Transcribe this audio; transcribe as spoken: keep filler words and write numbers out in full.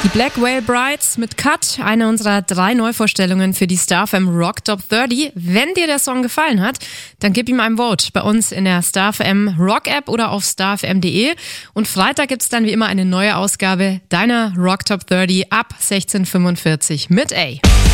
Die Black Whale Brides mit Cut, eine unserer drei Neuvorstellungen für die StarFM Rock Top dreißig. Wenn dir der Song gefallen hat, dann gib ihm ein Vote bei uns in der StarFM Rock App oder auf starfm punkt de. Und Freitag gibt's dann wie immer eine neue Ausgabe deiner Rock Top dreißig ab sechzehn Uhr fünfundvierzig mit A.